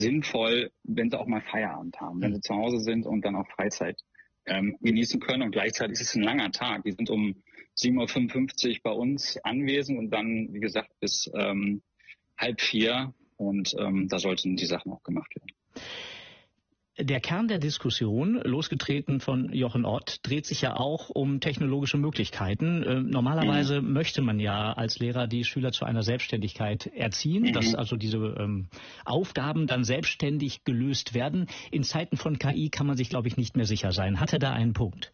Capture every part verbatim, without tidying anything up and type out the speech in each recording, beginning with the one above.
sinnvoll, wenn sie auch mal Feierabend haben, wenn sie zu Hause sind und dann auch Freizeit ähm, genießen können. Und gleichzeitig ist es ein langer Tag. Die sind um sieben Uhr fünfundfünfzig bei uns anwesend und dann, wie gesagt, bis ähm, halb vier. Und ähm, da sollten die Sachen auch gemacht werden. Der Kern der Diskussion, losgetreten von Jochen Ott, dreht sich ja auch um technologische Möglichkeiten. Äh, normalerweise mhm. möchte man ja als Lehrer die Schüler zu einer Selbstständigkeit erziehen, mhm. dass also diese ähm, Aufgaben dann selbstständig gelöst werden. In Zeiten von K I kann man sich, glaube ich, nicht mehr sicher sein. Hat er da einen Punkt?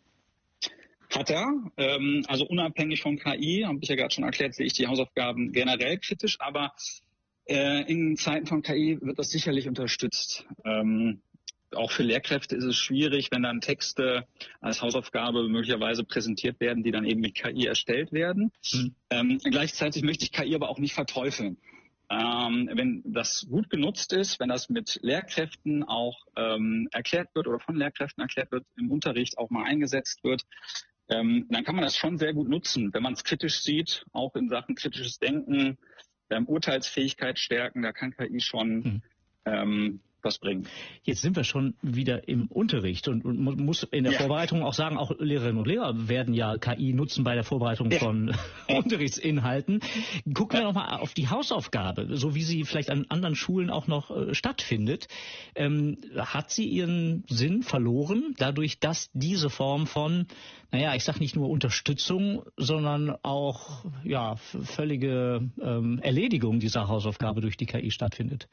Hat er. Ähm, also unabhängig von K I, habe ich ja gerade schon erklärt, sehe ich die Hausaufgaben generell kritisch, aber in Zeiten von K I wird das sicherlich unterstützt. Ähm, auch für Lehrkräfte ist es schwierig, wenn dann Texte als Hausaufgabe möglicherweise präsentiert werden, die dann eben mit K I erstellt werden. Mhm. Ähm, gleichzeitig möchte ich K I aber auch nicht verteufeln. Ähm, wenn das gut genutzt ist, wenn das mit Lehrkräften auch ähm, erklärt wird oder von Lehrkräften erklärt wird, im Unterricht auch mal eingesetzt wird, ähm, dann kann man das schon sehr gut nutzen, wenn man es kritisch sieht, auch in Sachen kritisches Denken, Ähm, Urteilsfähigkeit stärken, da kann K I schon mhm. ähm, was bringen. Jetzt sind wir schon wieder im Unterricht und, und muss in der ja. Vorbereitung auch sagen, auch Lehrerinnen und Lehrer werden ja K I nutzen bei der Vorbereitung ja. von ja. Unterrichtsinhalten. Gucken ja. wir nochmal auf die Hausaufgabe, so wie sie vielleicht an anderen Schulen auch noch äh, stattfindet. Ähm, hat sie ihren Sinn verloren, dadurch, dass diese Form von, naja, ich sag nicht nur Unterstützung, sondern auch ja völlige ähm, Erledigung dieser Hausaufgabe durch die K I stattfindet?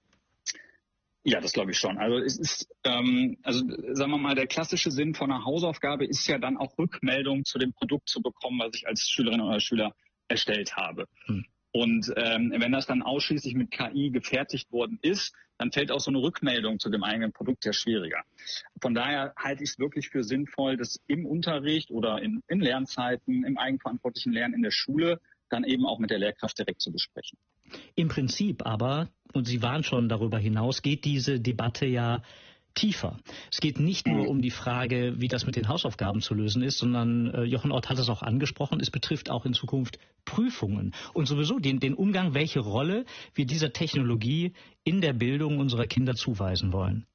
Ja, das glaube ich schon. Also es ist, ähm, also sagen wir mal, der klassische Sinn von einer Hausaufgabe ist ja dann auch Rückmeldung zu dem Produkt zu bekommen, was ich als Schülerin oder Schüler erstellt habe. Hm. Und ähm, wenn das dann ausschließlich mit K I gefertigt worden ist, dann fällt auch so eine Rückmeldung zu dem eigenen Produkt ja schwieriger. Von daher halte ich es wirklich für sinnvoll, das im Unterricht oder in, in Lernzeiten, im eigenverantwortlichen Lernen in der Schule dann eben auch mit der Lehrkraft direkt zu besprechen. Im Prinzip aber, und Sie waren schon darüber hinaus, geht diese Debatte ja tiefer. Es geht nicht nur um die Frage, wie das mit den Hausaufgaben zu lösen ist, sondern äh, Jochen Ott hat es auch angesprochen, es betrifft auch in Zukunft Prüfungen und sowieso den, den Umgang, welche Rolle wir dieser Technologie in der Bildung unserer Kinder zuweisen wollen.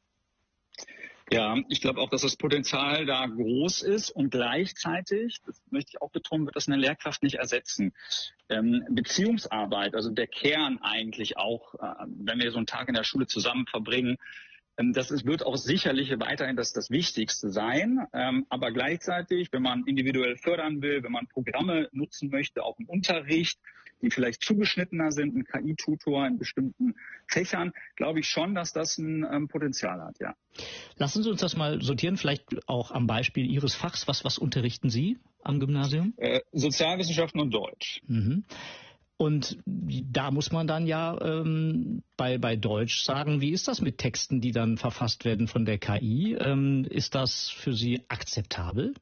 Ja, ich glaube auch, dass das Potenzial da groß ist und gleichzeitig, das möchte ich auch betonen, wird das eine Lehrkraft nicht ersetzen. Ähm, Beziehungsarbeit, also der Kern eigentlich auch, äh, wenn wir so einen Tag in der Schule zusammen verbringen, ähm, das ist, wird auch sicherlich weiterhin das, das Wichtigste sein. Ähm, aber gleichzeitig, wenn man individuell fördern will, wenn man Programme nutzen möchte, auch im Unterricht, die vielleicht zugeschnittener sind, ein K I-Tutor in bestimmten Fächern, glaube ich schon, dass das ein ähm, Potenzial hat, ja. Lassen Sie uns das mal sortieren, vielleicht auch am Beispiel Ihres Fachs. Was, was unterrichten Sie am Gymnasium? Äh, Sozialwissenschaften und Deutsch. Mhm. Und da muss man dann ja ähm, bei, bei Deutsch sagen, wie ist das mit Texten, die dann verfasst werden von der K I? Ähm, ist das für Sie akzeptabel?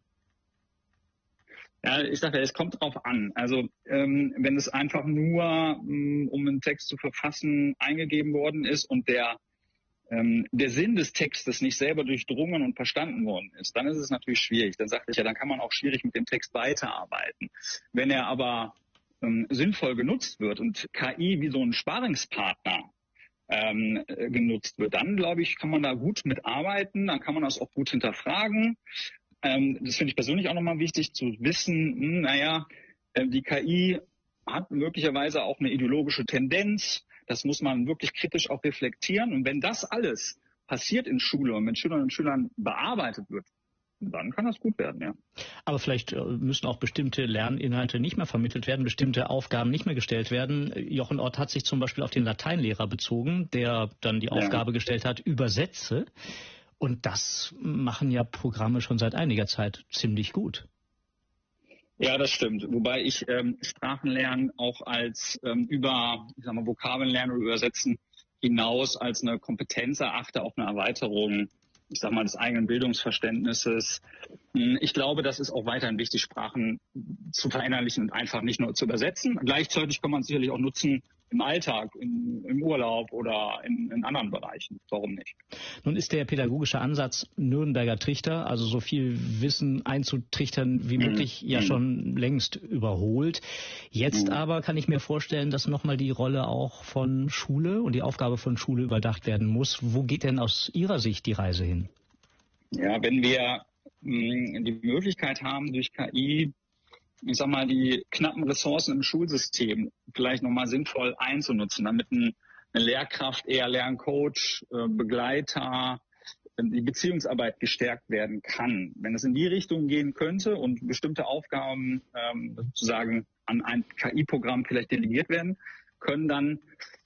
Ja, ich sage ja, es kommt drauf an. Also ähm, wenn es einfach nur, ähm, um einen Text zu verfassen, eingegeben worden ist und der ähm, der Sinn des Textes nicht selber durchdrungen und verstanden worden ist, dann ist es natürlich schwierig. Dann sagte ich ja, dann kann man auch schwierig mit dem Text weiterarbeiten. Wenn er aber ähm, sinnvoll genutzt wird und K I wie so ein Sparingspartner ähm, genutzt wird, dann glaube ich, kann man da gut mitarbeiten, dann kann man das auch gut hinterfragen. Ähm, das finde ich persönlich auch nochmal wichtig zu wissen, mh, naja, äh, die K I hat möglicherweise auch eine ideologische Tendenz. Das muss man wirklich kritisch auch reflektieren. Und wenn das alles passiert in Schule und mit Schülerinnen und Schülern bearbeitet wird, dann kann das gut werden, ja. Aber vielleicht müssen auch bestimmte Lerninhalte nicht mehr vermittelt werden, bestimmte Aufgaben nicht mehr gestellt werden. Jochen Ott hat sich zum Beispiel auf den Lateinlehrer bezogen, der dann die ja. Aufgabe gestellt hat, übersetze. Und das machen ja Programme schon seit einiger Zeit ziemlich gut. Ja, das stimmt. Wobei ich ähm, Sprachenlernen auch als ähm, über, ich sag mal, Vokabellernen oder Übersetzen hinaus als eine Kompetenz erachte, auch eine Erweiterung, ich sag mal, des eigenen Bildungsverständnisses. Ich glaube, das ist auch weiterhin wichtig, Sprachen zu verinnerlichen und einfach nicht nur zu übersetzen. Gleichzeitig kann man es sicherlich auch nutzen, im Alltag, in, im Urlaub oder in, in anderen Bereichen. Warum nicht? Nun ist der pädagogische Ansatz Nürnberger Trichter, also so viel Wissen einzutrichtern wie möglich, mhm. ja schon längst überholt. Jetzt mhm. aber kann ich mir vorstellen, dass nochmal die Rolle auch von Schule und die Aufgabe von Schule überdacht werden muss. Wo geht denn aus Ihrer Sicht die Reise hin? Ja, wenn wir mh, die Möglichkeit haben, durch K I, ich sag mal, die knappen Ressourcen im Schulsystem vielleicht nochmal sinnvoll einzunutzen, damit ein, eine Lehrkraft, eher Lerncoach, äh, Begleiter, die Beziehungsarbeit gestärkt werden kann. Wenn es in die Richtung gehen könnte und bestimmte Aufgaben ähm, sozusagen an ein K I-Programm vielleicht delegiert werden können, dann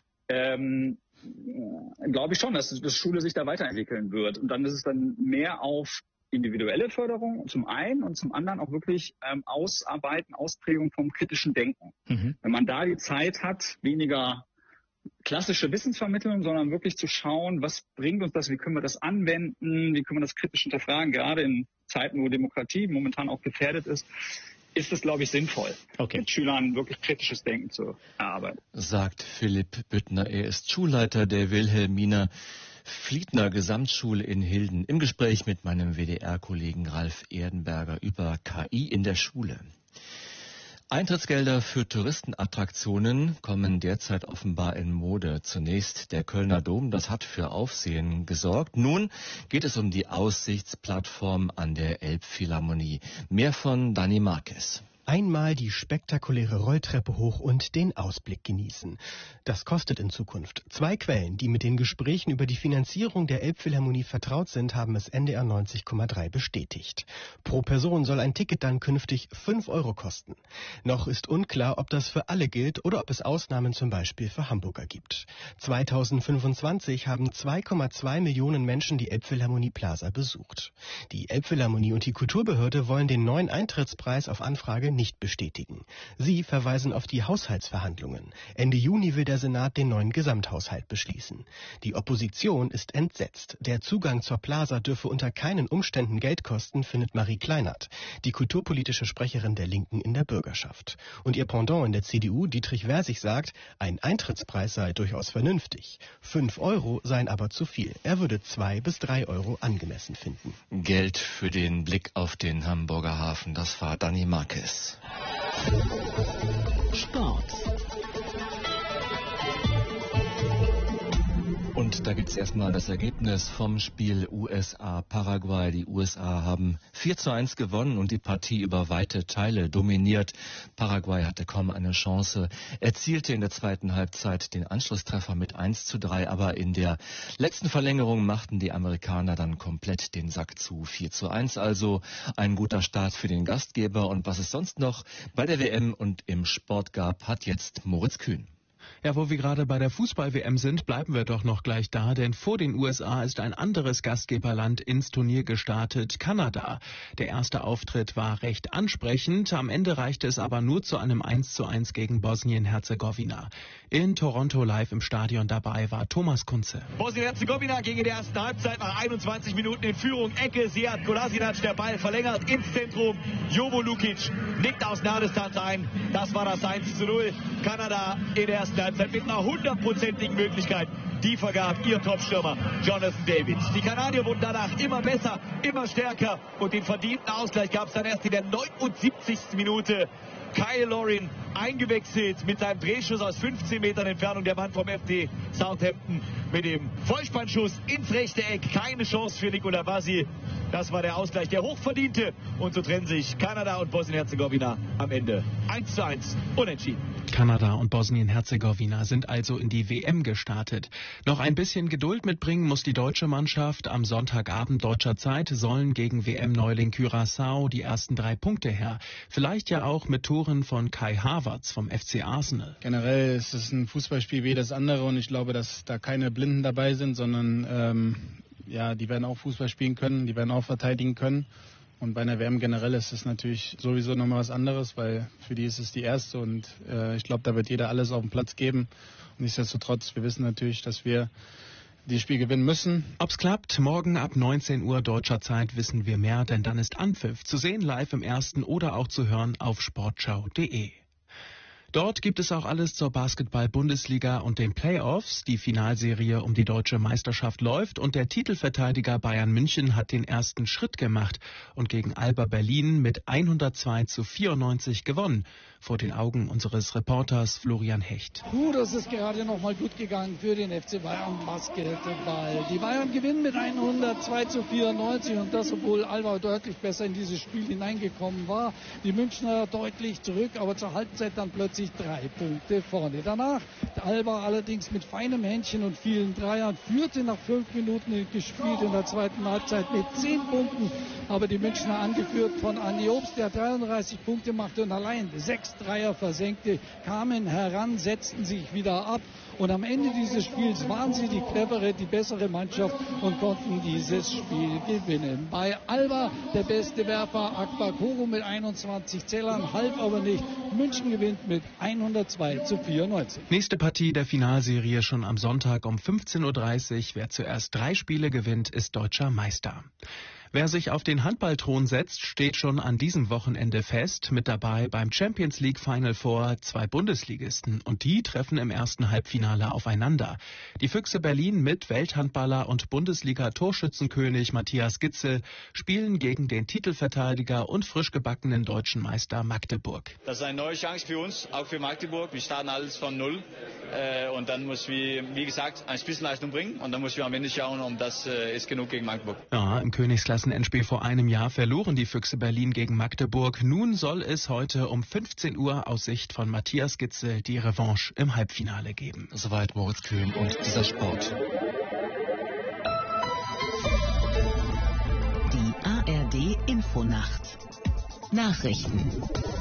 ähm, glaube ich schon, dass die Schule sich da weiterentwickeln wird. Und dann ist es dann mehr auf individuelle Förderung zum einen und zum anderen auch wirklich ähm, Ausarbeiten, Ausprägung vom kritischen Denken. Mhm. Wenn man da die Zeit hat, weniger klassische Wissensvermittlung, sondern wirklich zu schauen, was bringt uns das, wie können wir das anwenden, wie können wir das kritisch hinterfragen, gerade in Zeiten, wo Demokratie momentan auch gefährdet ist, ist es, glaube ich, sinnvoll, okay. mit Schülern wirklich kritisches Denken zu erarbeiten. Sagt Philipp Büttner. Er ist Schulleiter der Wilhelmina Fliedner Gesamtschule in Hilden im Gespräch mit meinem W D R-Kollegen Ralf Erdenberger über K I in der Schule. Eintrittsgelder für Touristenattraktionen kommen derzeit offenbar in Mode. Zunächst der Kölner Dom, das hat für Aufsehen gesorgt. Nun geht es um die Aussichtsplattform an der Elbphilharmonie. Mehr von Dani Marquez. Einmal die spektakuläre Rolltreppe hoch und den Ausblick genießen. Das kostet in Zukunft. Zwei Quellen, die mit den Gesprächen über die Finanzierung der Elbphilharmonie vertraut sind, haben es N D R neunzig Komma drei bestätigt. Pro Person soll ein Ticket dann künftig fünf Euro kosten. Noch ist unklar, ob das für alle gilt oder ob es Ausnahmen zum Beispiel für Hamburger gibt. zweitausendfünfundzwanzig haben zwei Komma zwei Millionen Menschen die Elbphilharmonie Plaza besucht. Die Elbphilharmonie und die Kulturbehörde wollen den neuen Eintrittspreis auf Anfrage nicht bestätigen. Sie verweisen auf die Haushaltsverhandlungen. Ende Juni will der Senat den neuen Gesamthaushalt beschließen. Die Opposition ist entsetzt. Der Zugang zur Plaza dürfe unter keinen Umständen Geld kosten, findet Marie Kleinert, die kulturpolitische Sprecherin der Linken in der Bürgerschaft. Und ihr Pendant in der C D U, Dietrich Versich, sagt, ein Eintrittspreis sei durchaus vernünftig. Fünf Euro seien aber zu viel. Er würde zwei bis drei Euro angemessen finden. Geld für den Blick auf den Hamburger Hafen, das war Dani Marquez. Sport. Und da gibt es erstmal das Ergebnis vom Spiel U S A-Paraguay. Die U S A haben vier zu eins gewonnen und die Partie über weite Teile dominiert. Paraguay hatte kaum eine Chance, erzielte in der zweiten Halbzeit den Anschlusstreffer mit eins zu drei, aber in der letzten Verlängerung machten die Amerikaner dann komplett den Sack zu. vier zu eins, also ein guter Start für den Gastgeber. Und was es sonst noch bei der W M und im Sport gab, hat jetzt Moritz Kühn. Ja, wo wir gerade bei der Fußball-W M sind, bleiben wir doch noch gleich da, denn vor den U S A ist ein anderes Gastgeberland ins Turnier gestartet, Kanada. Der erste Auftritt war recht ansprechend, am Ende reichte es aber nur zu einem eins zu eins gegen Bosnien-Herzegowina. In Toronto live im Stadion dabei war Thomas Kunze. Bosnien-Herzegowina ging in der ersten Halbzeit nach einundzwanzig Minuten in Führung. Ecke, Sead Kolasinac, der Ball verlängert ins Zentrum. Jovo Lukic nickt aus Nahdistanz ein. Das war das eins zu null. Kanada in der ersten Halbzeit mit einer hundertprozentigen Möglichkeit. Die vergab ihr Topstürmer Jonathan David. Die Kanadier wurden danach immer besser, immer stärker und den verdienten Ausgleich gab es dann erst in der neunundsiebzigsten Minute. Kyle Lorin eingewechselt mit seinem Drehschuss aus fünfzehn Metern Entfernung, der Mann vom F C Southampton mit dem Vollspannschuss ins rechte Eck. Keine Chance für Nikola Basi. Das war der Ausgleich, der hochverdiente. Und so trennen sich Kanada und Bosnien-Herzegowina am Ende eins zu eins unentschieden. Kanada und Bosnien-Herzegowina sind also in die W M gestartet. Noch ein bisschen Geduld mitbringen muss die deutsche Mannschaft. Am Sonntagabend deutscher Zeit sollen gegen W M-Neuling Curaçao die ersten drei Punkte her. Vielleicht ja auch mit Toren von Kai Havertz vom F C Arsenal. Generell ist es ein Fußballspiel wie jedes andere und ich glaube, dass da keine Blinden dabei sind, sondern ähm, ja, die werden auch Fußball spielen können, die werden auch verteidigen können. Und bei einer W M generell ist es natürlich sowieso nochmal was anderes, weil für die ist es die erste und äh, ich glaube, da wird jeder alles auf den Platz geben. Und nichtsdestotrotz, wir wissen natürlich, dass wir die Spiel gewinnen müssen. Ob's klappt, morgen ab neunzehn Uhr deutscher Zeit wissen wir mehr, denn dann ist Anpfiff zu sehen live im Ersten oder auch zu hören auf sportschau punkt de. Dort gibt es auch alles zur Basketball-Bundesliga und den Playoffs. Die Finalserie um die deutsche Meisterschaft läuft und der Titelverteidiger Bayern München hat den ersten Schritt gemacht und gegen Alba Berlin mit hundertzwei zu vierundneunzig gewonnen. Vor den Augen unseres Reporters Florian Hecht. Uh, das ist gerade noch mal gut gegangen für den F C Bayern Basketball. Die Bayern gewinnen mit hundertzwei zu vierundneunzig und das, obwohl Alba deutlich besser in dieses Spiel hineingekommen war. Die Münchner deutlich zurück, aber zur Halbzeit dann plötzlich drei Punkte vorne. Danach Alba allerdings mit feinem Händchen und vielen Dreiern führte nach fünf Minuten gespielt in der zweiten Halbzeit mit zehn Punkten. Aber die Münchner, angeführt von Andi Obst, der dreiunddreißig Punkte machte und allein sechs Dreier versenkte, kamen heran, setzten sich wieder ab. Und am Ende dieses Spiels waren sie die clevere, die bessere Mannschaft und konnten dieses Spiel gewinnen. Bei Alba der beste Werfer Akbar Koro mit einundzwanzig Zählern, half aber nicht. München gewinnt mit hundertzwei zu vierundneunzig. Nächste Partie der Finalserie schon am Sonntag um fünfzehn Uhr dreißig. Wer zuerst drei Spiele gewinnt, ist deutscher Meister. Wer sich auf den Handballthron setzt, steht schon an diesem Wochenende fest. Mit dabei beim Champions League Final Four zwei Bundesligisten. Und die treffen im ersten Halbfinale aufeinander. Die Füchse Berlin mit Welthandballer und Bundesliga-Torschützenkönig Matthias Gitzel spielen gegen den Titelverteidiger und frisch gebackenen deutschen Meister Magdeburg. Das ist eine neue Chance für uns, auch für Magdeburg. Wir starten alles von Null. Äh, und dann muss wir, wie gesagt, eine Spitzenleistung bringen. Und dann müssen wir am Ende schauen, um das äh, ist genug gegen Magdeburg. Ja, im Königsklassen Endspiel vor einem Jahr verloren die Füchse Berlin gegen Magdeburg. Nun soll es heute um fünfzehn Uhr aus Sicht von Matthias Gitzel die Revanche im Halbfinale geben. Soweit Moritz Kühn und dieser Sport. Die A R D Infonacht. Nachrichten.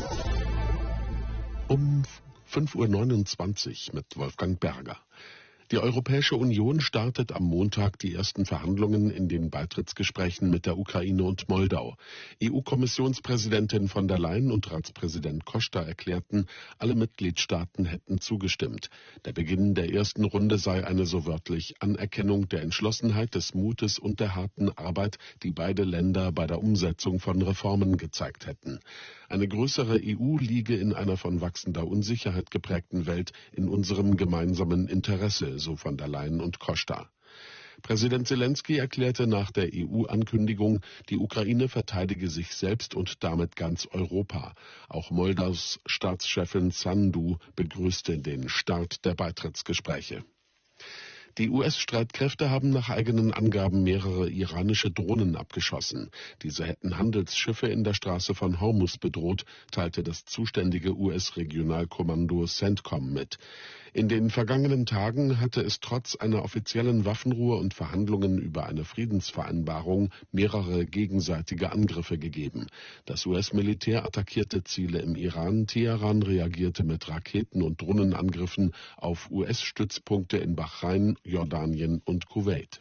Um fünf Uhr neunundzwanzig mit Wolfgang Berger. Die Europäische Union startet am Montag die ersten Verhandlungen in den Beitrittsgesprächen mit der Ukraine und Moldau. E U-Kommissionspräsidentin von der Leyen und Ratspräsident Costa erklärten, alle Mitgliedstaaten hätten zugestimmt. Der Beginn der ersten Runde sei eine so wörtlich Anerkennung der Entschlossenheit, des Mutes und der harten Arbeit, die beide Länder bei der Umsetzung von Reformen gezeigt hätten. Eine größere E U liege in einer von wachsender Unsicherheit geprägten Welt in unserem gemeinsamen Interesse, so von der Leyen und Costa. Präsident Zelensky erklärte nach der E U-Ankündigung, die Ukraine verteidige sich selbst und damit ganz Europa. Auch Moldaus Staatschefin Sandu begrüßte den Start der Beitrittsgespräche. Die U S-Streitkräfte haben nach eigenen Angaben mehrere iranische Drohnen abgeschossen. Diese hätten Handelsschiffe in der Straße von Hormuz bedroht, teilte das zuständige U S-Regionalkommando CENTCOM mit. In den vergangenen Tagen hatte es trotz einer offiziellen Waffenruhe und Verhandlungen über eine Friedensvereinbarung mehrere gegenseitige Angriffe gegeben. Das U S-Militär attackierte Ziele im Iran. Teheran reagierte mit Raketen- und Drohnenangriffen auf U S-Stützpunkte in Bahrain, Jordanien und Kuwait.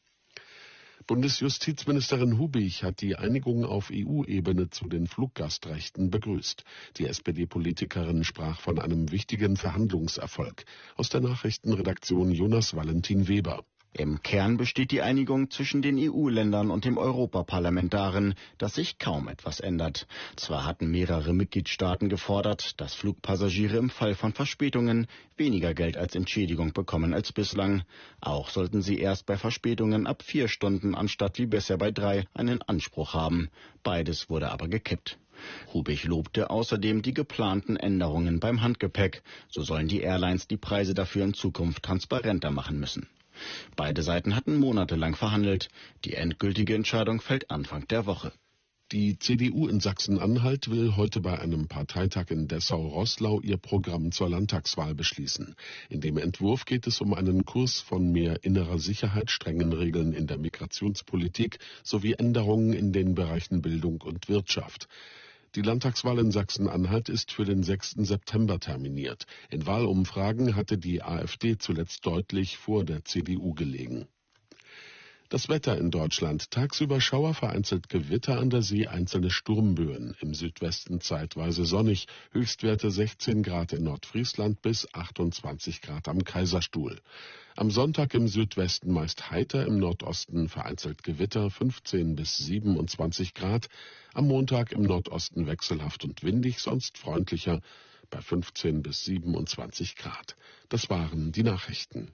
Bundesjustizministerin Hubich hat die Einigung auf E U-Ebene zu den Fluggastrechten begrüßt. Die S P D-Politikerin sprach von einem wichtigen Verhandlungserfolg. Aus der Nachrichtenredaktion Jonas Valentin Weber. Im Kern besteht die Einigung zwischen den E U-Ländern und dem Europaparlament darin, dass sich kaum etwas ändert. Zwar hatten mehrere Mitgliedstaaten gefordert, dass Flugpassagiere im Fall von Verspätungen weniger Geld als Entschädigung bekommen als bislang. Auch sollten sie erst bei Verspätungen ab vier Stunden anstatt wie bisher bei drei einen Anspruch haben. Beides wurde aber gekippt. Hubich lobte außerdem die geplanten Änderungen beim Handgepäck. So sollen die Airlines die Preise dafür in Zukunft transparenter machen müssen. Beide Seiten hatten monatelang verhandelt. Die endgültige Entscheidung fällt Anfang der Woche. Die C D U in Sachsen-Anhalt will heute bei einem Parteitag in Dessau-Roßlau ihr Programm zur Landtagswahl beschließen. In dem Entwurf geht es um einen Kurs von mehr innerer Sicherheit, strengen Regeln in der Migrationspolitik sowie Änderungen in den Bereichen Bildung und Wirtschaft. Die Landtagswahl in Sachsen-Anhalt ist für den sechsten September terminiert. In Wahlumfragen hatte die AfD zuletzt deutlich vor der C D U gelegen. Das Wetter in Deutschland. Tagsüber Schauer, vereinzelt Gewitter an der See, einzelne Sturmböen. Im Südwesten zeitweise sonnig. Höchstwerte sechzehn Grad in Nordfriesland bis achtundzwanzig Grad am Kaiserstuhl. Am Sonntag im Südwesten meist heiter, im Nordosten vereinzelt Gewitter, fünfzehn bis siebenundzwanzig Grad. Am Montag im Nordosten wechselhaft und windig, sonst freundlicher bei fünfzehn bis siebenundzwanzig Grad. Das waren die Nachrichten.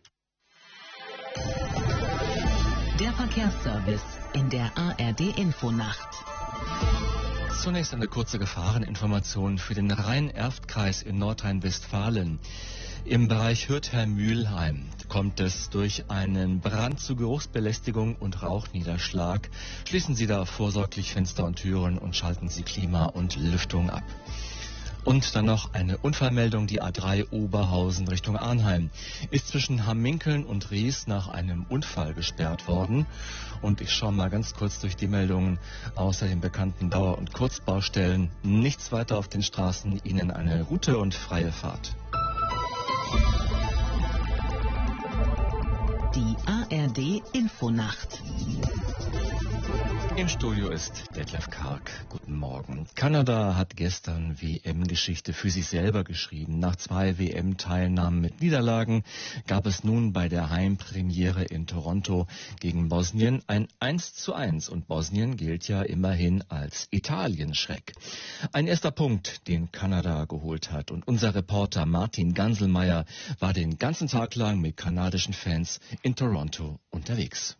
Der Verkehrsservice in der A R D-Infonacht. Zunächst eine kurze Gefahreninformation für den Rhein-Erft-Kreis in Nordrhein-Westfalen. Im Bereich Hürth-Herr-Mülheim kommt es durch einen Brand zu Geruchsbelästigung und Rauchniederschlag. Schließen Sie da vorsorglich Fenster und Türen und schalten Sie Klima und Lüftung ab. Und dann noch eine Unfallmeldung, die A drei Oberhausen Richtung Arnheim ist zwischen Hamminkeln und Ries nach einem Unfall gesperrt worden. Und ich schaue mal ganz kurz durch die Meldungen. Außer den bekannten Dauer- und Kurzbaustellen nichts weiter auf den Straßen. Ihnen eine gute und freie Fahrt. Die A R D-Infonacht. Im Studio ist Detlef Karg. Guten Morgen. Kanada hat gestern W M-Geschichte für sich selber geschrieben. Nach zwei W M-Teilnahmen mit Niederlagen gab es nun bei der Heimpremiere in Toronto gegen Bosnien ein eins zu eins. Und Bosnien gilt ja immerhin als Italien-Schreck. Ein erster Punkt, den Kanada geholt hat. Und unser Reporter Martin Ganselmeier war den ganzen Tag lang mit kanadischen Fans in Toronto unterwegs.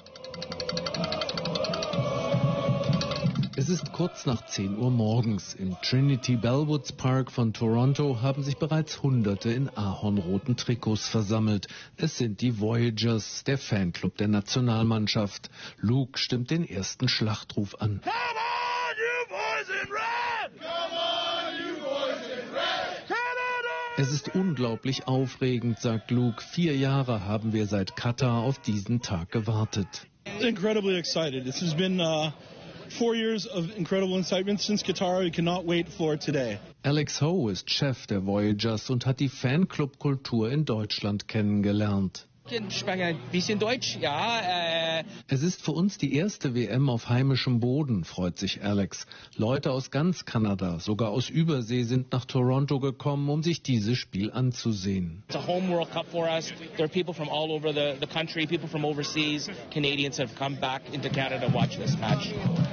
Es ist kurz nach zehn Uhr morgens. Im Trinity Bellwoods Park von Toronto haben sich bereits Hunderte in ahornroten Trikots versammelt. Es sind die Voyagers, der Fanclub der Nationalmannschaft. Luke stimmt den ersten Schlachtruf an. Come on, you boys in red! Come on, you boys in red! Canada! Es ist unglaublich aufregend, sagt Luke. Vier Jahre haben wir seit Katar auf diesen Tag gewartet. Incredibly excited. This has been uh Four years of incredible excitement since Qatar. We cannot wait for today. Alex Ho ist Chef der Voyagers und hat die Fanclub-Kultur in Deutschland kennengelernt. Ich spreche ein bisschen Deutsch, ja. Äh es ist für uns die erste W M auf heimischem Boden, freut sich Alex. Leute aus ganz Kanada, sogar aus Übersee, sind nach Toronto gekommen, um sich dieses Spiel anzusehen. It's a home World Cup for us. There are people from all over the, the country, people from overseas. Canadians have come back into Canada to watch this match.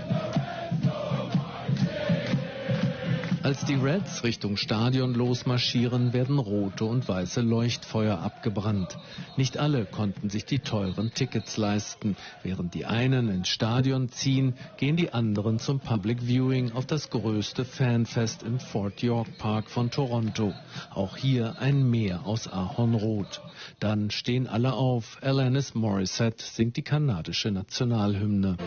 Als die Reds Richtung Stadion losmarschieren, werden rote und weiße Leuchtfeuer abgebrannt. Nicht alle konnten sich die teuren Tickets leisten. Während die einen ins Stadion ziehen, gehen die anderen zum Public Viewing auf das größte Fanfest im Fort York Park von Toronto. Auch hier ein Meer aus Ahornrot. Dann stehen alle auf. Alanis Morissette singt die kanadische Nationalhymne.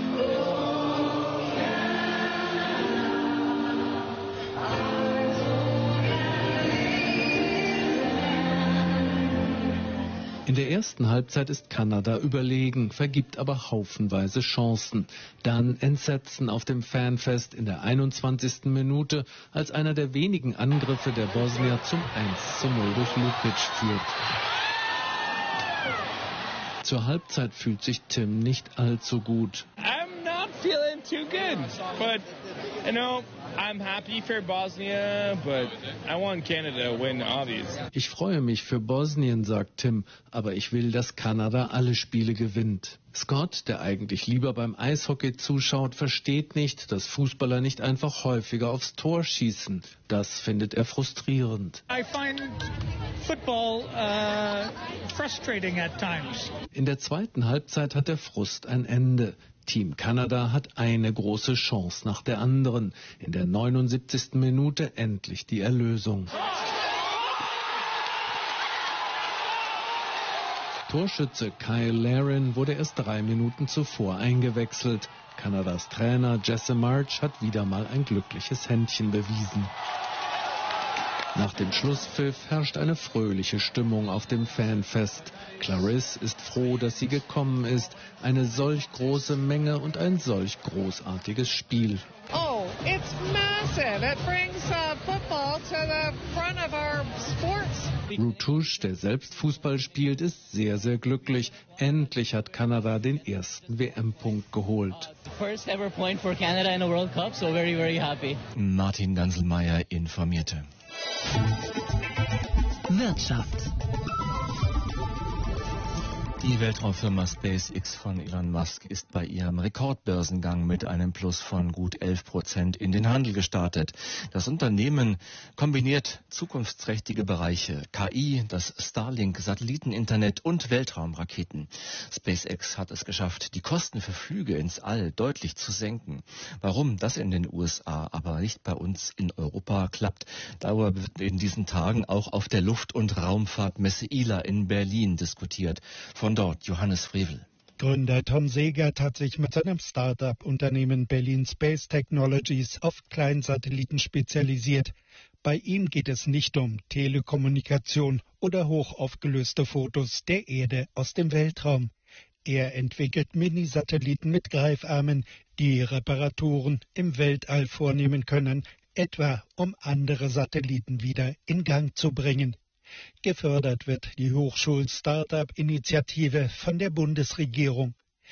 In der ersten Halbzeit ist Kanada überlegen, vergibt aber haufenweise Chancen. Dann Entsetzen auf dem Fanfest in der einundzwanzigsten Minute, als einer der wenigen Angriffe der Bosnier zum eins zu null durch Lukic führt. Zur Halbzeit fühlt sich Tim nicht allzu gut. I'm not feeling too good, but you know, I'm happy for Bosnia, but I want Canada to win, obviously. Ich freue mich für Bosnien, sagt Tim, aber ich will, dass Kanada alle Spiele gewinnt. Scott, der eigentlich lieber beim Eishockey zuschaut, versteht nicht, dass Fußballer nicht einfach häufiger aufs Tor schießen. Das findet er frustrierend. I find football uh, frustrating at times. In der zweiten Halbzeit hat der Frust ein Ende. Team Kanada hat eine große Chance nach der anderen. In der neunundsiebzigsten Minute endlich die Erlösung. Torschütze Kyle Larin wurde erst drei Minuten zuvor eingewechselt. Kanadas Trainer Jesse March hat wieder mal ein glückliches Händchen bewiesen. Nach dem Schlusspfiff herrscht eine fröhliche Stimmung auf dem Fanfest. Clarisse ist froh, dass sie gekommen ist. Eine solch große Menge und ein solch großartiges Spiel. Oh, it's massive. It brings uh, football to the front of our sports. Routouche, der selbst Fußball spielt, ist sehr, sehr glücklich. Endlich hat Kanada den ersten W M-Punkt geholt. First ever point for Canada in a World Cup, so very, very happy. Martin Ganselmeier informierte. Wirtschaft. Die Weltraumfirma SpaceX von Elon Musk ist bei ihrem Rekordbörsengang mit einem Plus von gut elf Prozent in den Handel gestartet. Das Unternehmen kombiniert zukunftsträchtige Bereiche, K I, das Starlink-Satelliteninternet und Weltraumraketen. SpaceX hat es geschafft, die Kosten für Flüge ins All deutlich zu senken. Warum das in den U S A, aber nicht bei uns in Europa klappt, darüber wird in diesen Tagen auch auf der Luft- und Raumfahrtmesse I L A in Berlin diskutiert. Von dort Johannes Frevel. Gründer Tom Segert hat sich mit seinem Start-up-Unternehmen Berlin Space Technologies auf Kleinsatelliten spezialisiert. Bei ihm geht es nicht um Telekommunikation oder hochaufgelöste Fotos der Erde aus dem Weltraum. Er entwickelt Mini-Satelliten mit Greifarmen, die Reparaturen im Weltall vornehmen können, etwa um andere Satelliten wieder in Gang zu bringen. Gefördert wird die Hochschul-Startup-Initiative von der Bundesregierung.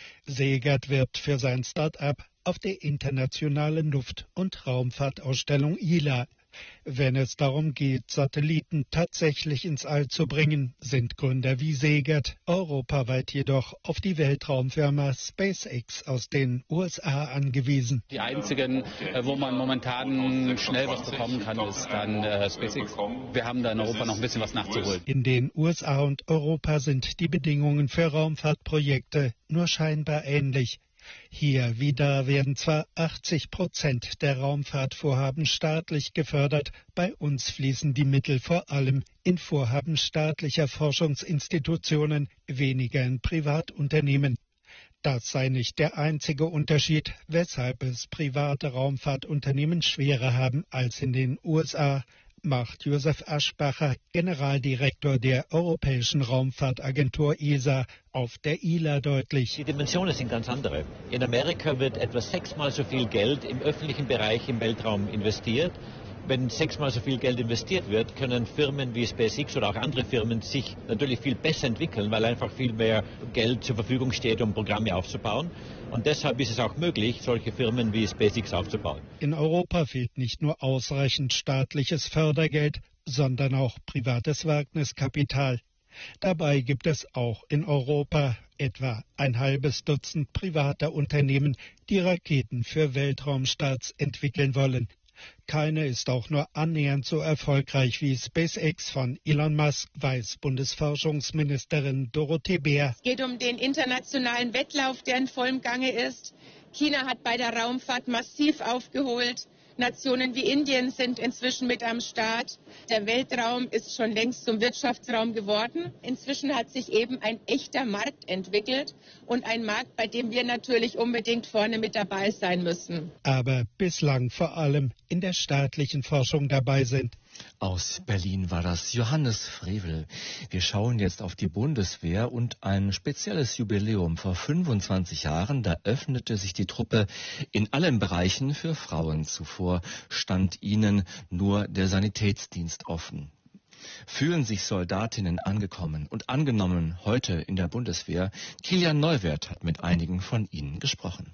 Segert wirbt für sein Start-up auf der internationalen Luft- und Raumfahrtausstellung I L A. Wenn es darum geht, Satelliten tatsächlich ins All zu bringen, sind Gründer wie Segert europaweit jedoch auf die Weltraumfirma SpaceX aus den U S A angewiesen. Die einzigen, wo man momentan schnell was bekommen kann, ist dann äh, SpaceX. Wir haben da in Europa noch ein bisschen was nachzuholen. In den U S A und Europa sind die Bedingungen für Raumfahrtprojekte nur scheinbar ähnlich. Hier wie da werden zwar achtzig Prozent der Raumfahrtvorhaben staatlich gefördert, bei uns fließen die Mittel vor allem in Vorhaben staatlicher Forschungsinstitutionen, weniger in Privatunternehmen. Das sei nicht der einzige Unterschied, weshalb es private Raumfahrtunternehmen schwerer haben als in den U S A, macht Josef Aschbacher, Generaldirektor der Europäischen Raumfahrtagentur E S A, auf der I L A deutlich. Die Dimensionen sind ganz andere. In Amerika wird etwa sechsmal so viel Geld im öffentlichen Bereich im Weltraum investiert. Wenn sechsmal so viel Geld investiert wird, können Firmen wie SpaceX oder auch andere Firmen sich natürlich viel besser entwickeln, weil einfach viel mehr Geld zur Verfügung steht, um Programme aufzubauen. Und deshalb ist es auch möglich, solche Firmen wie SpaceX aufzubauen. In Europa fehlt nicht nur ausreichend staatliches Fördergeld, sondern auch privates Wagniskapital. Dabei gibt es auch in Europa etwa ein halbes Dutzend privater Unternehmen, die Raketen für Weltraumstarts entwickeln wollen. Keine ist auch nur annähernd so erfolgreich wie SpaceX von Elon Musk, weiß Bundesforschungsministerin Dorothee Bär. Es geht um den internationalen Wettlauf, der in vollem Gange ist. China hat bei der Raumfahrt massiv aufgeholt. Nationen wie Indien sind inzwischen mit am Start. Der Weltraum ist schon längst zum Wirtschaftsraum geworden. Inzwischen hat sich eben ein echter Markt entwickelt und ein Markt, bei dem wir natürlich unbedingt vorne mit dabei sein müssen. Aber bislang vor allem in der staatlichen Forschung dabei sind. Aus Berlin war das Johannes Frevel. Wir schauen jetzt auf die Bundeswehr und ein spezielles Jubiläum. Vor fünfundzwanzig Jahren, da öffnete sich die Truppe in allen Bereichen für Frauen. Zuvor stand ihnen nur der Sanitätsdienst offen. Fühlen sich Soldatinnen angekommen und angenommen heute in der Bundeswehr? Kilian Neuwert hat mit einigen von ihnen gesprochen.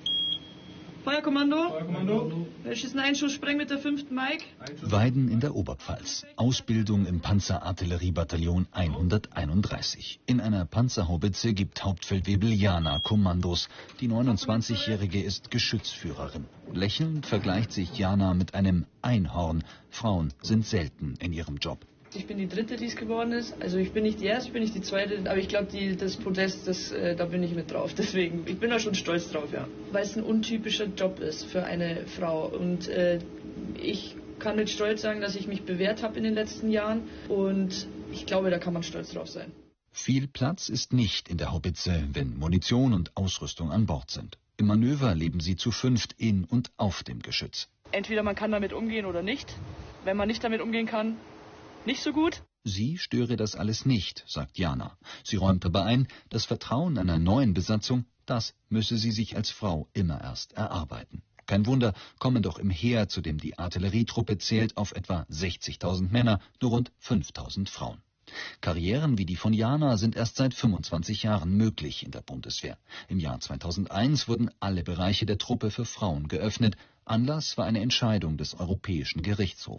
Feuerkommando. Feuerkommando. Wir schießen einen Schuss, sprengen mit der fünften Mike. Weiden in der Oberpfalz. Ausbildung im Panzerartilleriebataillon hunderteinunddreißig. In einer Panzerhaubitze gibt Hauptfeldwebel Jana Kommandos. Die neunundzwanzigjährige ist Geschützführerin. Lächelnd vergleicht sich Jana mit einem Einhorn. Frauen sind selten in ihrem Job. Ich bin die Dritte, die es geworden ist. Also ich bin nicht die Erste, ich bin nicht die Zweite, aber ich glaube, das Podest, das, äh, da bin ich mit drauf. Deswegen, ich bin da schon stolz drauf, ja. Weil es ein untypischer Job ist für eine Frau. Und äh, ich kann mit Stolz sagen, dass ich mich bewährt habe in den letzten Jahren. Und ich glaube, da kann man stolz drauf sein. Viel Platz ist nicht in der Haubitze, wenn Munition und Ausrüstung an Bord sind. Im Manöver leben sie zu fünft in und auf dem Geschütz. Entweder man kann damit umgehen oder nicht. Wenn man nicht damit umgehen kann, nicht so gut? Sie störe das alles nicht, sagt Jana. Sie räumt aber ein, das Vertrauen einer neuen Besatzung, das müsse sie sich als Frau immer erst erarbeiten. Kein Wunder, kommen doch im Heer, zu dem die Artillerietruppe zählt, auf etwa sechzigtausend Männer, nur rund fünftausend Frauen. Karrieren wie die von Jana sind erst seit fünfundzwanzig Jahren möglich in der Bundeswehr. Im Jahr zweitausendeins wurden alle Bereiche der Truppe für Frauen geöffnet. Anlass war eine Entscheidung des Europäischen Gerichtshofs.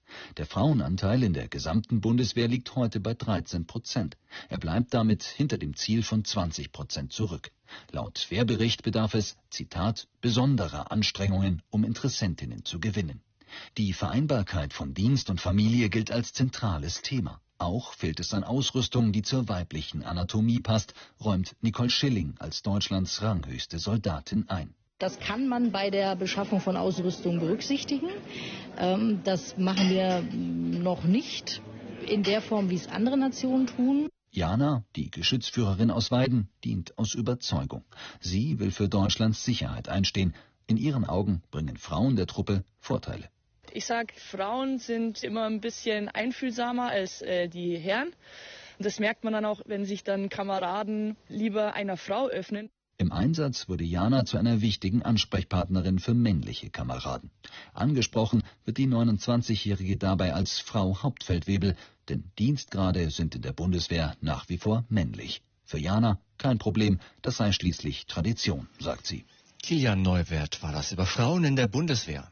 Der Frauenanteil in der gesamten Bundeswehr liegt heute bei dreizehn Prozent. Er bleibt damit hinter dem Ziel von zwanzig Prozent zurück. Laut Wehrbericht bedarf es, Zitat, besonderer Anstrengungen, um Interessentinnen zu gewinnen. Die Vereinbarkeit von Dienst und Familie gilt als zentrales Thema. Auch fehlt es an Ausrüstung, die zur weiblichen Anatomie passt, räumt Nicole Schilling als Deutschlands ranghöchste Soldatin ein. Das kann man bei der Beschaffung von Ausrüstung berücksichtigen. Das machen wir noch nicht in der Form, wie es andere Nationen tun. Jana, die Geschützführerin aus Weiden, dient aus Überzeugung. Sie will für Deutschlands Sicherheit einstehen. In ihren Augen bringen Frauen der Truppe Vorteile. Ich sage, Frauen sind immer ein bisschen einfühlsamer als äh, die Herren. Und das merkt man dann auch, wenn sich dann Kameraden lieber einer Frau öffnen. Im Einsatz wurde Jana zu einer wichtigen Ansprechpartnerin für männliche Kameraden. Angesprochen wird die neunundzwanzigjährige dabei als Frau Hauptfeldwebel, denn Dienstgrade sind in der Bundeswehr nach wie vor männlich. Für Jana kein Problem, das sei schließlich Tradition, sagt sie. Kilian Neuwert war das über Frauen in der Bundeswehr.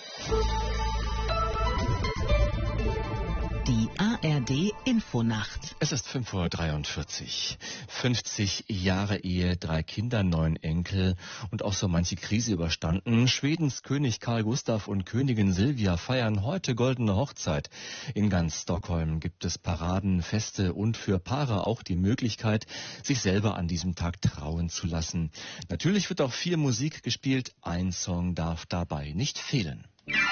Die A R D Infonacht. Es ist fünf Uhr dreiundvierzig. fünfzig Jahre Ehe, drei Kinder, neun Enkel und auch so manche Krise überstanden. Schwedens König Carl Gustaf und Königin Silvia feiern heute goldene Hochzeit. In ganz Stockholm gibt es Paraden, Feste und für Paare auch die Möglichkeit, sich selber an diesem Tag trauen zu lassen. Natürlich wird auch viel Musik gespielt. Ein Song darf dabei nicht fehlen.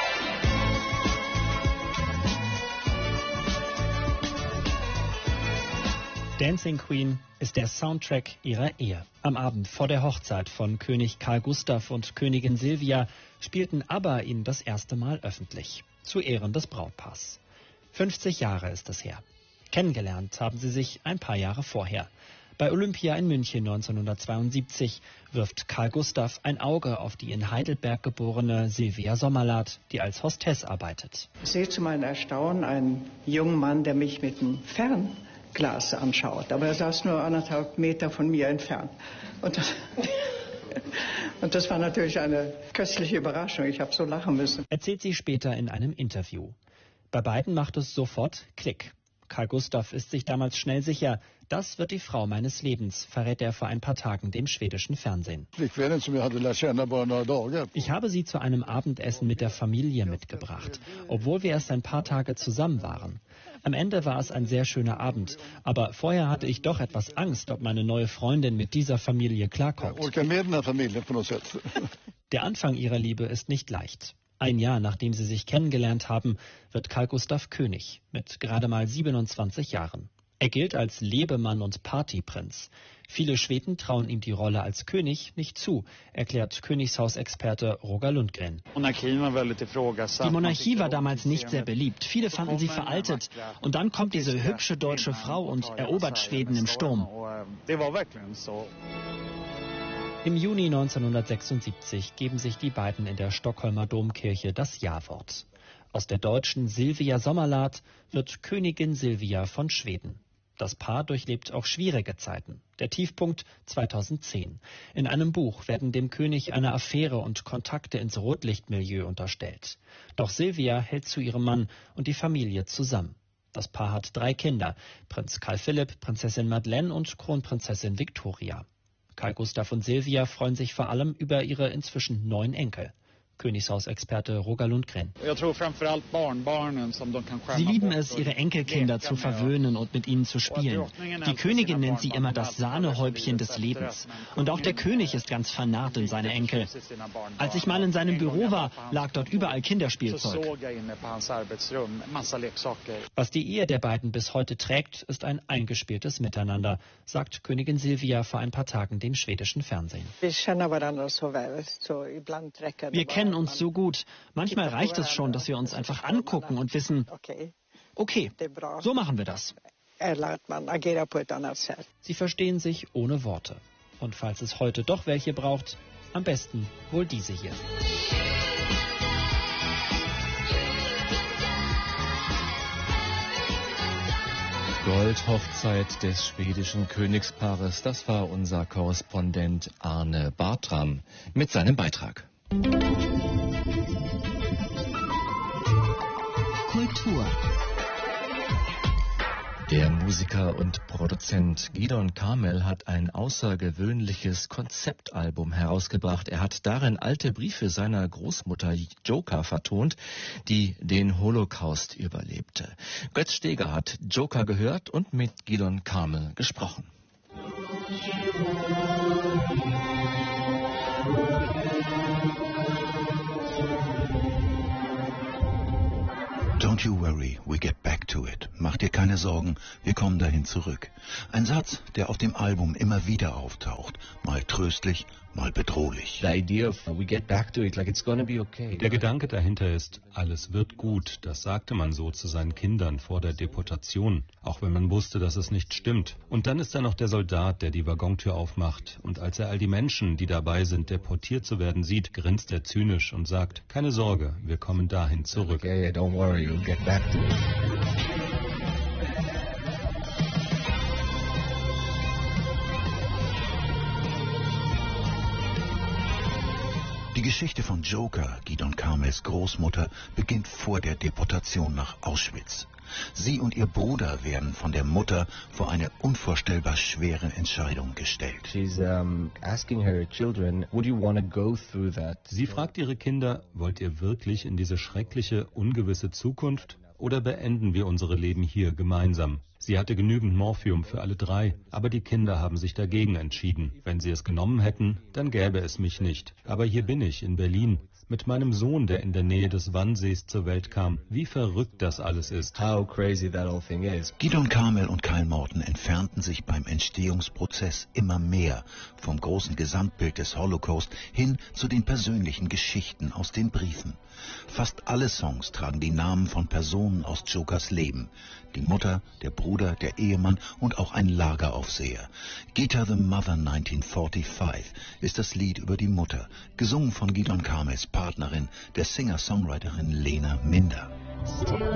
Dancing Queen ist der Soundtrack ihrer Ehe. Am Abend vor der Hochzeit von König Carl Gustaf und Königin Silvia spielten ABBA ihn das erste Mal öffentlich, zu Ehren des Brautpaars. fünfzig Jahre ist es her. Kennengelernt haben sie sich ein paar Jahre vorher. Bei Olympia in München neunzehnhundertzweiundsiebzig wirft Carl Gustaf ein Auge auf die in Heidelberg geborene Silvia Sommerlath, die als Hostess arbeitet. Ich sehe zu meinem Erstaunen einen jungen Mann, der mich mit einem Fernglas anschaut. Aber er saß nur anderthalb Meter von mir entfernt. Und das, und das war natürlich eine köstliche Überraschung. Ich habe so lachen müssen. Erzählt sie später in einem Interview. Bei beiden macht es sofort Klick. Carl Gustaf ist sich damals schnell sicher, das wird die Frau meines Lebens, verrät er vor ein paar Tagen dem schwedischen Fernsehen. Ich habe sie zu einem Abendessen mit der Familie mitgebracht, obwohl wir erst ein paar Tage zusammen waren. Am Ende war es ein sehr schöner Abend, aber vorher hatte ich doch etwas Angst, ob meine neue Freundin mit dieser Familie klarkommt. Der Anfang ihrer Liebe ist nicht leicht. Ein Jahr nachdem sie sich kennengelernt haben, wird Carl Gustaf König mit gerade mal siebenundzwanzig Jahren. Er gilt als Lebemann und Partyprinz. Viele Schweden trauen ihm die Rolle als König nicht zu, erklärt Königshausexperte Roger Lundgren. Die Monarchie war damals nicht sehr beliebt. Viele fanden sie veraltet. Und dann kommt diese hübsche deutsche Frau und erobert Schweden im Sturm. Im Juni neunzehnhundertsechsundsiebzig geben sich die beiden in der Stockholmer Domkirche das Ja-Wort. Aus der deutschen Silvia Sommerlath wird Königin Silvia von Schweden. Das Paar durchlebt auch schwierige Zeiten. Der Tiefpunkt zweitausendzehn. In einem Buch werden dem König eine Affäre und Kontakte ins Rotlichtmilieu unterstellt. Doch Silvia hält zu ihrem Mann und die Familie zusammen. Das Paar hat drei Kinder: Prinz Carl Philipp, Prinzessin Madeleine und Kronprinzessin Victoria. Carl Gustaf und Silvia freuen sich vor allem über ihre inzwischen neun Enkel. Königshausexperte Roger Lundgren. Sie lieben es, ihre Enkelkinder zu verwöhnen und mit ihnen zu spielen. Die Königin nennt sie immer das Sahnehäubchen des Lebens. Und auch der König ist ganz vernarrt in seine Enkel. Als ich mal in seinem Büro war, lag dort überall Kinderspielzeug. Was die Ehe der beiden bis heute trägt, ist ein eingespieltes Miteinander, sagt Königin Silvia vor ein paar Tagen dem schwedischen Fernsehen. Wir kennen uns so gut. Manchmal reicht es schon, dass wir uns einfach angucken und wissen, okay, so machen wir das. Sie verstehen sich ohne Worte. Und falls es heute doch welche braucht, am besten wohl diese hier. Goldhochzeit des schwedischen Königspaares, das war unser Korrespondent Arne Bartram mit seinem Beitrag. Kultur Der Musiker und Produzent Gidon Kamel hat ein außergewöhnliches Konzeptalbum herausgebracht. Er hat darin alte Briefe seiner Großmutter Joker vertont, die den Holocaust überlebte. Götz Steger hat Joker gehört und mit Gidon Kamel gesprochen. Don't you worry, we get back to it. Mach dir keine Sorgen, wir kommen dahin zurück. Ein Satz, der auf dem Album immer wieder auftaucht, mal tröstlich, mal bedrohlich. Der Gedanke dahinter ist, alles wird gut. Das sagte man so zu seinen Kindern vor der Deportation, auch wenn man wusste, dass es nicht stimmt. Und dann ist da noch der Soldat, der die Waggontür aufmacht. Und als er all die Menschen, die dabei sind, deportiert zu werden, sieht, grinst er zynisch und sagt, keine Sorge, wir kommen dahin zurück. Okay, don't worry, we'll get back to it. Die Geschichte von Joker, Gidon Kamels Großmutter, beginnt vor der Deportation nach Auschwitz. Sie und ihr Bruder werden von der Mutter vor eine unvorstellbar schwere Entscheidung gestellt. Sie fragt ihre Kinder, wollt ihr wirklich in diese schreckliche, ungewisse Zukunft? Oder beenden wir unsere Leben hier gemeinsam? Sie hatte genügend Morphium für alle drei, aber die Kinder haben sich dagegen entschieden. Wenn sie es genommen hätten, dann gäbe es mich nicht. Aber hier bin ich, in Berlin, mit meinem Sohn, der in der Nähe des Wannsees zur Welt kam. Wie verrückt das alles ist. How crazy that whole thing is. Gidon Kamel und Kyle Morton entfernten sich beim Entstehungsprozess immer mehr vom großen Gesamtbild des Holocaust hin zu den persönlichen Geschichten aus den Briefen. Fast alle Songs tragen die Namen von Personen aus Jokers Leben. Die Mutter, der Bruder, der Ehemann und auch ein Lageraufseher. Gita the Mother neunzehnhundertfünfundvierzig ist das Lied über die Mutter, gesungen von Gidon Kamels Partnerin, der Singer-Songwriterin Lena Minder. Still